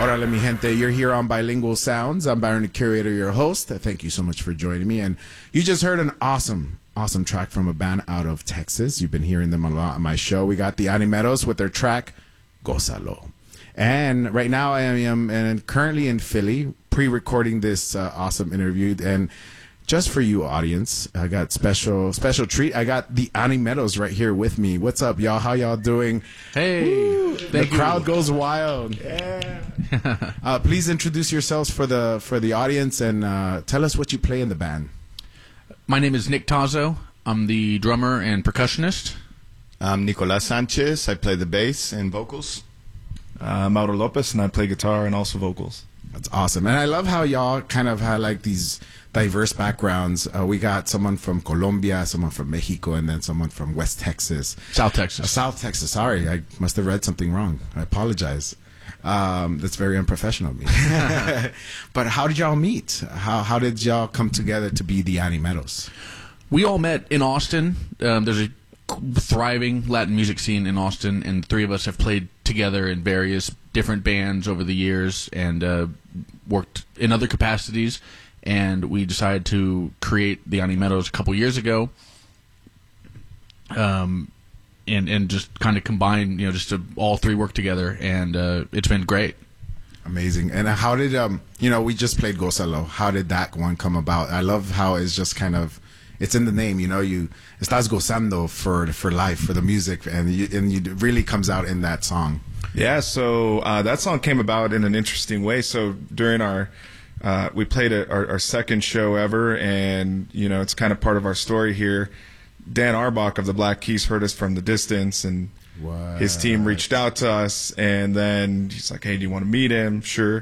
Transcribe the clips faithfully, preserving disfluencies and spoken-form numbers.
Órale, mi gente. You're here on Bilingual Sounds. I'm Byron, the curator, your host. Thank you so much for joining me. And you just heard an awesome, awesome track from a band out of Texas. You've been hearing them a lot on my show. We got the Animeros with their track, Gózalo. And right now I am and currently in Philly, pre-recording this uh, awesome interview. And just for you, audience, I got special special treat. I got the Animeros right here with me. What's up, y'all? How y'all doing? Hey, Woo! thank the you. crowd goes wild. Yeah. uh, please introduce yourselves for the for the audience and uh, tell us what you play in the band. My name is Nick Tazo. I'm the drummer and percussionist. I'm Nicolas Sanchez. I play the bass and vocals. Uh, Mauro Lopez, and I play guitar and also vocals. That's awesome. And I love how y'all kind of had like these diverse backgrounds. Uh, we got someone from Colombia, someone from Mexico, and then someone from West Texas. South Texas. Uh, South Texas. Sorry, I must have read something wrong. I apologize. Um, that's very unprofessional of me. But how did y'all meet? How how did y'all come together to be the Animeros? We all met in Austin. Um, there's a thriving Latin music scene in Austin, and the three of us have played together in various different bands over the years and uh, worked in other capacities. And we decided to create the Animeros a couple years ago, um, and and just kind of combine, you know, just to all three work together, and uh, it's been great. Amazing. And how did um you know, we just played Gózalo. How did that one come about? I love how it's just kind of, it's in the name, you know, you estás gozando for for life, for the music, and you, and you, it really comes out in that song. Yeah, so uh, that song came about in an interesting way. So during our, uh, we played a, our, our second show ever, and, you know, it's kind of part of our story here. Dan Arbach of the Black Keys heard us from the distance, and What? his team reached out to us, and then he's like, hey, do you want to meet him? Sure.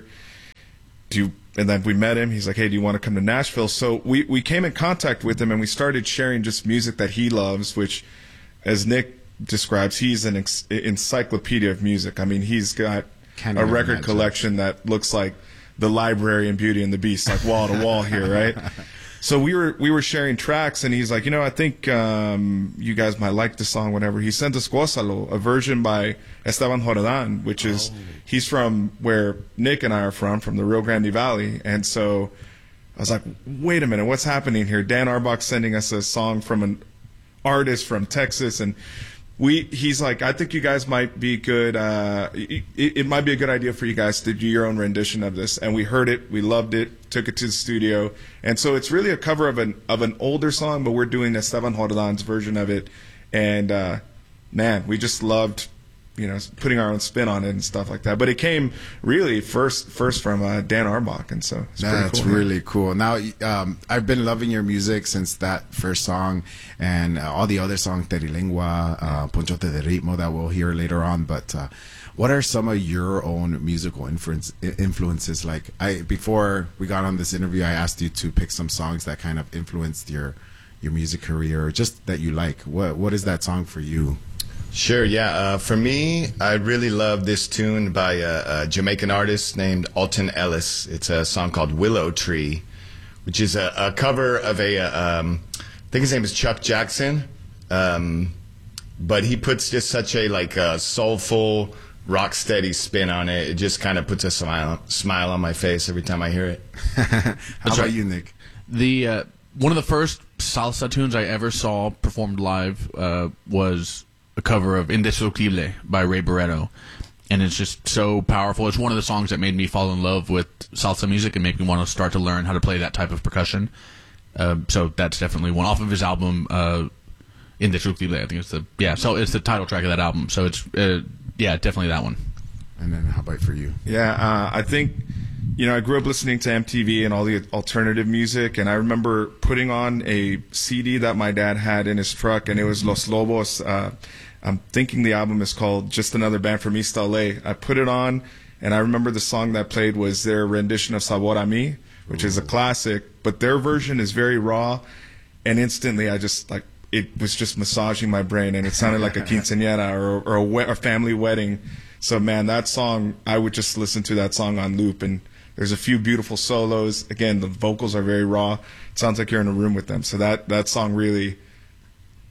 Do you, and then we met him. He's like, hey, do you want to come to Nashville? So we, we came in contact with him, and we started sharing just music that he loves, which, as Nick describes, he's an ex- encyclopedia of music. I mean, he's got Can't a even record imagine. collection that looks like the library in Beauty and the Beast, like wall to wall here, right? So we were we were sharing tracks, and he's like, you know, I think um, you guys might like the song, whatever. He sent us Gózalo, a version by Esteban Jordan, which is, Oh. he's from where Nick and I are from, from the Rio Grande Valley. And so I was like, wait a minute, what's happening here? Dan Arbach sending us a song from an artist from Texas, and we he's like, I think you guys might be good. Uh, it, it might be a good idea for you guys to do your own rendition of this. And we heard it, we loved it, took it to the studio, and so it's really a cover of an of an older song, but we're doing Esteban Jordan's version of it. And uh, man, we just loved, you know, putting our own spin on it and stuff like that. But it came really first first from uh, Dan Arbach, and so it's pretty That's cool. really cool. Now, um, I've been loving your music since that first song and uh, all the other songs, Terilengua, uh, Ponchote de Ritmo, that we'll hear later on. But uh, what are some of your own musical influence, influences? Like, I before we got on this interview, I asked you to pick some songs that kind of influenced your your music career, or just that you like. What What is that song for you? Sure, yeah. Uh, for me, I really love this tune by a, a Jamaican artist named Alton Ellis. It's a song called Willow Tree, which is a, a cover of a, uh, um, I think his name is Chuck Jackson, um, but he puts just such a like a soulful, rock steady spin on it. It just kind of puts a smile smile on my face every time I hear it. How about right. you, Nick? The uh, one of the first salsa tunes I ever saw performed live uh, was a cover of Indestructible by Ray Barretto, and it's just so powerful. It's one of the songs that made me fall in love with salsa music and made me want to start to learn how to play that type of percussion. Uh, so that's definitely one off of his album uh, Indestructible. I think it's the yeah. So it's the title track of that album. So it's uh, yeah, definitely that one. And then how about for you? Yeah, uh, I think, you know, I grew up listening to M T V and all the alternative music, and I remember putting on a C D that my dad had in his truck, and it was Los Lobos. Uh, I'm thinking the album is called Just Another Band from East L A. I put it on, and I remember the song that played was their rendition of Sabor a Mi, which Ooh. is a classic, but their version is very raw, and instantly I just, like, it was just massaging my brain, and it sounded like a quinceañera or, or a, we- a family wedding. So, man, that song, I would just listen to that song on loop, and there's a few beautiful solos. Again, the vocals are very raw. It sounds like you're in a room with them. So that, that song really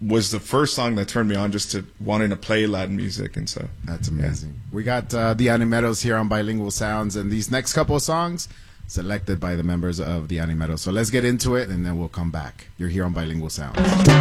was the first song that turned me on just to wanting to play Latin music. And so That's amazing. We got uh, the Animeros here on Bilingual Sounds, and these next couple of songs selected by the members of the Animeros. So let's get into it, and then we'll come back. You're here on Bilingual Sounds.